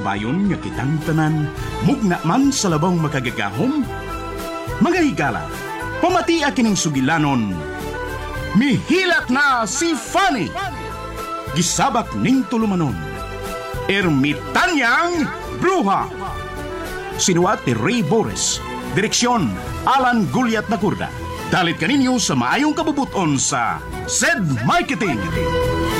bayon nga kitang tanan, mugna man sa labong makagagahom. Mga higala, pamati kining sugilanon. Mihilat na si Fanny! Gisabak ning tulumanon. Ermitanyang Bruha! Sinuwat ni Ray Boris. Direksyon, Alan Gulyat na Kurda. Dalit kaninyo sa maayong kabubuton sa Zed Marketing.